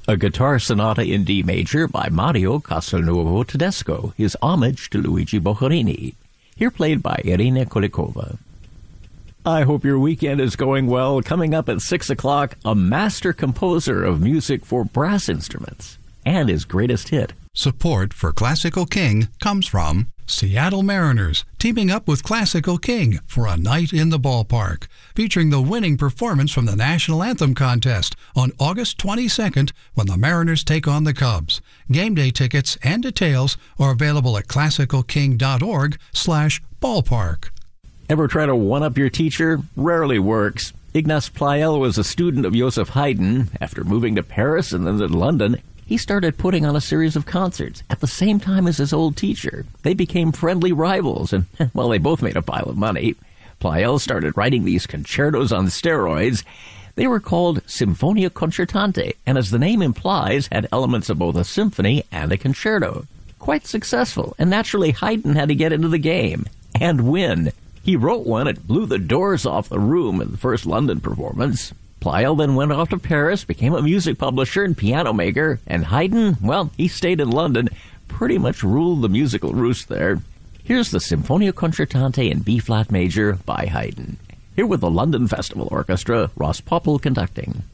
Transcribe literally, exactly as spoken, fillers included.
A guitar sonata in D major by Mario Castelnuovo Tedesco is homage to Luigi Boccherini, here played by Irina Kulikova. I hope your weekend is going well. Coming up at six o'clock, a master composer of music for brass instruments and his greatest hit. Support for Classical King comes from Seattle Mariners, teaming up with Classical King for a night in the ballpark, featuring the winning performance from the National Anthem contest on August twenty-second when the Mariners take on the Cubs. Game day tickets and details are available at classical king dot org slash ballpark. Ever try to one-up your teacher? Rarely works. Ignaz Pleyel was a student of Joseph Haydn. After moving to Paris and then to London, he started putting on a series of concerts at the same time as his old teacher. They became friendly rivals, and, well, they both made a pile of money. Pleyel started writing these concertos on steroids. They were called Sinfonia Concertante, and as the name implies, had elements of both a symphony and a concerto. Quite successful, and naturally Haydn had to get into the game and win. He wrote one that blew the doors off the room in the first London performance. Pleyel then went off to Paris, became a music publisher and piano maker, and Haydn, well, he stayed in London, pretty much ruled the musical roost there. Here's the Sinfonia Concertante in B-flat major by Haydn. Here with the London Festival Orchestra, Ross Popple conducting.